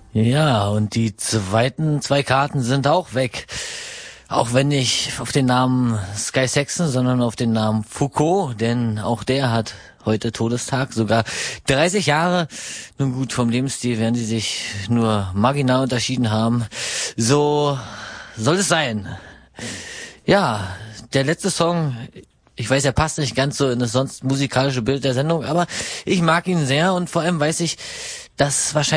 Ja, und die zweiten zwei Karten sind auch weg. Auch wenn nicht auf den Namen Sky Saxon, sondern auf den Namen Foucault, denn auch der hat heute Todestag, sogar 30 Jahre. Nun gut, vom Lebensstil werden sie sich nur marginal unterschieden haben. So soll es sein. Ja, der letzte Song, ich weiß, er passt nicht ganz so in das sonst musikalische Bild der Sendung, aber ich mag ihn sehr und vor allem weiß ich, dass wahrscheinlich